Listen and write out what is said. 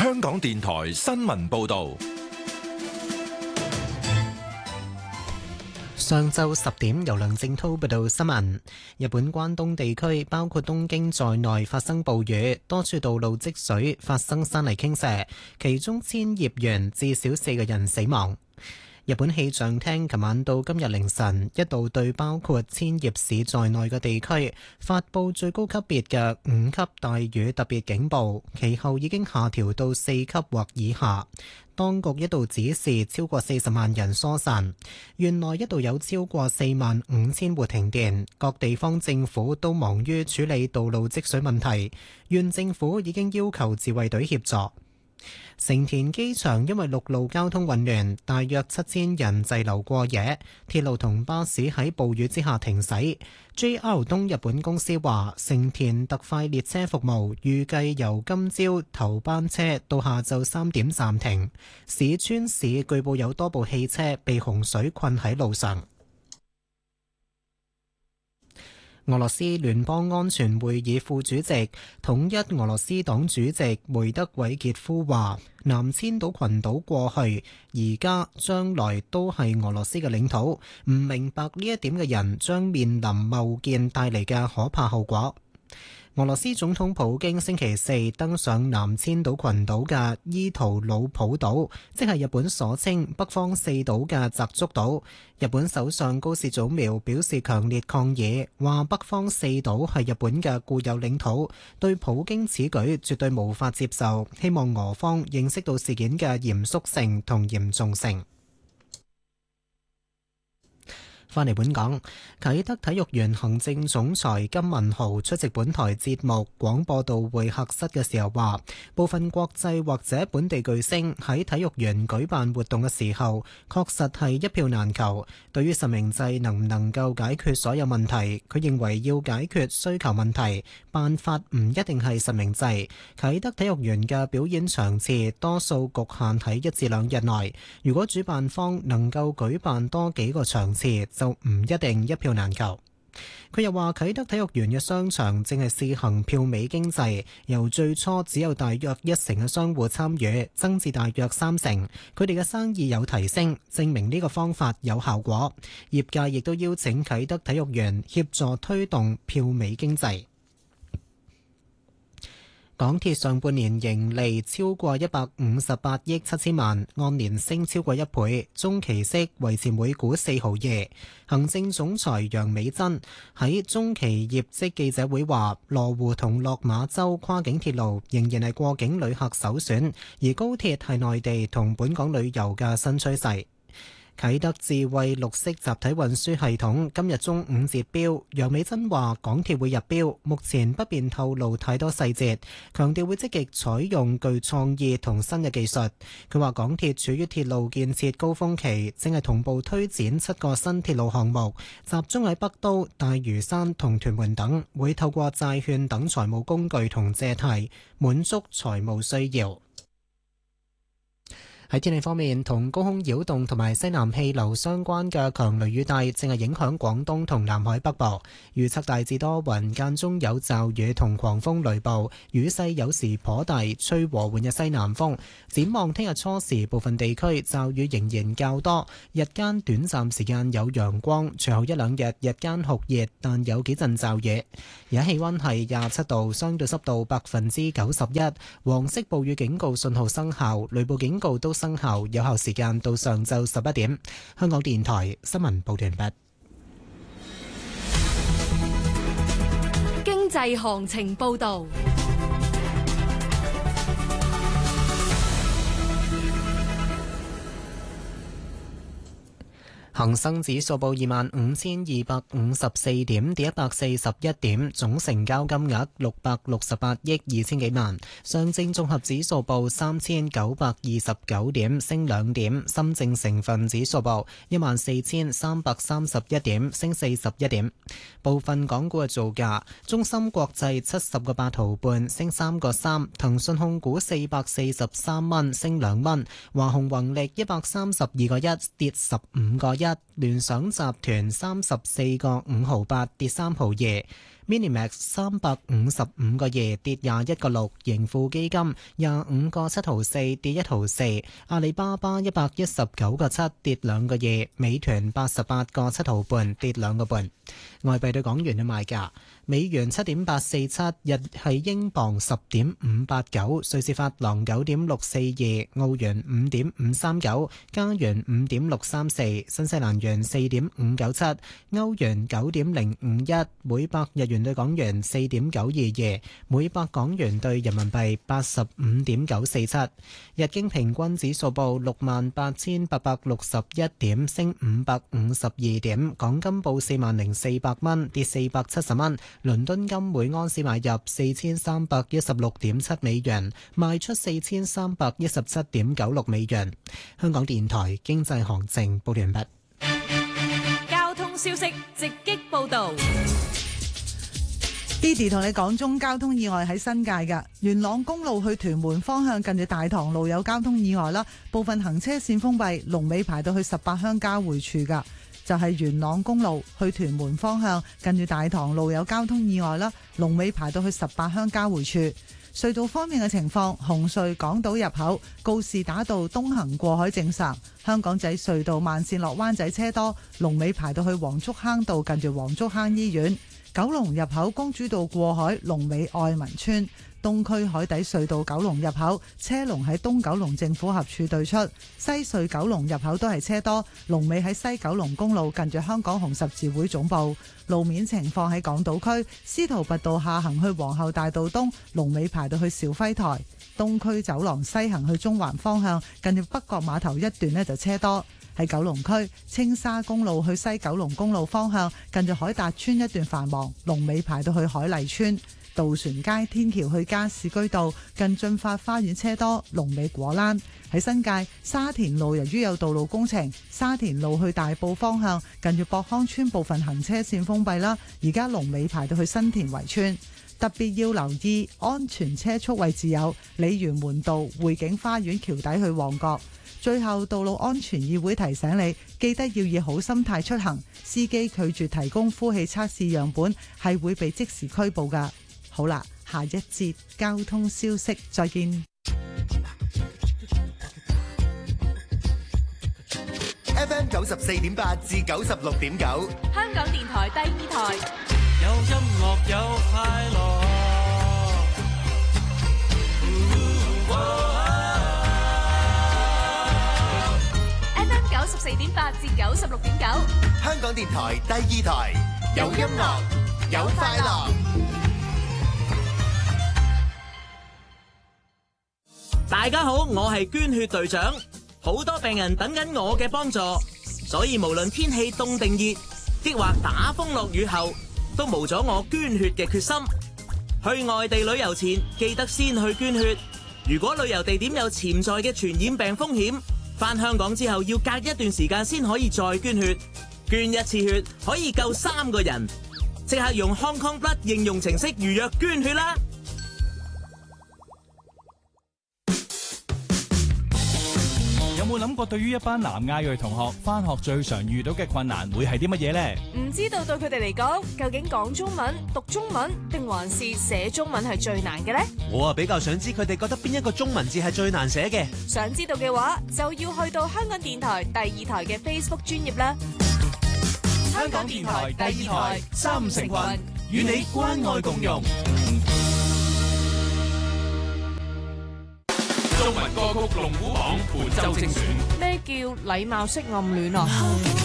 香港電台新聞報道。 上晝10點，由梁正濤報道新聞。日本關東地區包括東京在內發生暴雨，多處道路積水，發生山泥傾瀉，其中千葉縣至少4個人死亡。日本氣象廳琴晚到今日凌晨一度對包括千葉市在內嘅地區發佈最高級別嘅5級大雨特別警報，其後已經下調到4級或以下。當局一度指示超過40萬人疏散，縣內一度有超過45000戶停電，各地方政府都忙於處理道路積水問題，縣政府已經要求自衛隊協助。成田機場因為陸路交通混亂，大約7000人滯留過夜，鐵路同巴士喺暴雨之下停駛。JR 東日本公司話，成田特快列車服務預計由今朝頭班車到下晝3點暫停。市川市據報有多部汽車被洪水困喺路上。俄羅斯聯邦安全會議副主席、統一俄羅斯黨主席梅德韋傑夫話，南千島群島過去、而家、將來都係俄羅斯嘅領土，唔明白呢一點嘅人將面臨貿建帶嚟嘅可怕後果。俄羅斯總統普京星期四登上南千島群島嘅伊圖魯普島，即係日本所稱北方四島嘅澤竹島。日本首相高市早苗表示強烈抗議，話北方四島係日本嘅固有領土，對普京此舉絕對無法接受，希望俄方認識到事件嘅嚴肅性同嚴重性。返嚟本港，啟德體育園行政總裁金文豪出席本台節目廣播道會客室嘅時候話，部分國際或者本地巨星喺體育園舉辦活動嘅時候，確實係一票難求。對於實名制能唔能夠解決所有問題，佢認為要解決需求問題，辦法唔一定係實名制。啟德體育園嘅表演場次多數局限喺1至2日內，如果主辦方能夠舉辦多幾個場次，就唔一定一票難求。佢又話，啟德體育園嘅商場正係試行票尾經濟，由最初只有大約1成嘅商戶參與，增至大約3成，佢哋嘅生意有提升，證明呢個方法有效果。業界亦都邀請啟德體育園協助推動票尾經濟。港鐵上半年盈利超過158億7千萬，按年升超過1倍，中期息維持每股4毫2。行政總裁楊美珍喺中期業績記者會話，羅湖同落馬洲跨境鐵路仍然係過境旅客首選，而高鐵係內地同本港旅遊嘅新趨勢。啟德智慧綠色集體運輸系統今日中午截標，楊美珍話港鐵會入標，目前不便透露太多細節，強調會積極採用具創意同新嘅技術。佢話港鐵處於鐵路建設高峰期，正係同步推展7個新鐵路項目，集中喺北都、大嶼山同屯門等，會透過債券等財務工具同借貸滿足財務需要。喺天氣方面，同高空擾動同埋西南氣流相關嘅強雷雨帶正係影響廣東同南海北部，預測大致多雲，間中有驟雨同狂風雷暴，雨勢有時頗大，吹和緩嘅西南風。展望聽日初時，部分地區驟雨仍然較多，日間短暫時間有陽光，隨後1-2日日間酷熱，但有幾陣驟雨。而家氣溫係27度，相對濕度91%，黃色暴雨警告信號生效，雷暴警告都生效，有效時間到上晝11點。香港電台新聞報道完畢。 經濟行情報道。 恒生指數報25,254點，跌141點，總成交金額668億2千幾萬。上證綜合指數報3,929點，升2點。深證成分指數報14,331點，升41點。部分港股嘅造價：中芯國際70個8毫半，升3個3；騰訊控股443蚊，升2蚊；華虹宏力132個1，跌15個1；聯想集團34個5毫8，跌3毫2； Minimax 355個2跌21個6，盈富基金25個7毫4跌1毫4，阿里巴巴119個7跌2個2，美團88個7毫半跌2個半。外幣對港元嘅賣價：美元7.847，日係英鎊10.589，瑞士法郎9.642，澳元5.539，加元5.634，新西蘭元4.597，歐元9.051，每百日元對港元4.922，每百港元對人民幣85.947。日經平均指數報68,861點，升552點。港金報40,400蚊，跌470蚊。倫敦金每安士買入4316.7美元，賣出4317.96美元。香港電台經濟行情報完畢。 交通消息直擊報道。 Didi 同你講中交通意外喺新界嘅元朗公路去屯門方向，近住大棠路有交通意外啦，部分行車線封閉，龍尾排到去18鄉交匯處噶。就係元朗公路去屯門方向，近住大棠路有交通意外啦，龍尾排到去18鄉交匯處。隧道方面嘅情況，紅隧港島入口告士打道東行過海正常，香港仔隧道慢線落灣仔車多，龍尾排到去黃竹坑道近住黃竹坑醫院。九龍入口公主道過海，龍尾愛民村。東區海底隧道九龍入口車龍喺東九龍政府合署對出，西隧九龍入口都係車多，龍尾喺西九龍公路近住香港紅十字會總部。路面情況喺港島區司徒拔道下行去皇后大道東，龍尾排到去肇輝台。東區走廊西行去中環方向，近住北角碼頭一段呢就車多。喺九龍區青沙公路去西九龍公路方向，近住海達村一段繁忙，龍尾排到去海麗村。渡船街天橋去加士居道近駿發花園車多，龍尾果欄。喺新界沙田路，由於有道路工程，沙田路去大埔方向近住博康村部分行車線封閉啦，而家龍尾排到去新田圍村。特別要留意安全車速位置有鯉魚門道匯景花園橋底去旺角。最後，道路安全議會提醒你，記得要以好心態出行，司機拒絕提供呼氣測試樣本係會被即時拘捕㗎。好啦，下一節交通消息，再見。 FM 94.8至96.9， 香港電台第二台， 有音樂有快樂。 FM 94.8至96.9， 香港電台第二台，有音樂有快樂。 大家好，我係捐血隊長，好多病人等緊我嘅幫助，所以無論天氣凍定熱，抑或打風落雨後，都無阻我捐血嘅決心。去外地旅遊前，記得先去捐血。如果旅遊地點有潛在嘅傳染病風險，返香港之後要隔一段時間先可以再捐血。捐一次血可以救3個人，即刻用 Hong Kong Blood 應用程式預約捐血啦！ 有冇諗過對於一班南亞裔同學返學最常遇到嘅困難會係啲乜嘢呢？ 唔知道對佢哋嚟講，究竟講中文、讀中文定還是寫中文係最難嘅呢？ 我比較想知佢哋覺得邊一個中文字係最難寫嘅。 想知道嘅話，就要去到香港電台第二台嘅 Facebook 專頁啦。 香港電台第二台3成群，與你關愛共融。 中文歌曲龍虎榜本周精選。 咩叫禮貌式暗戀啊？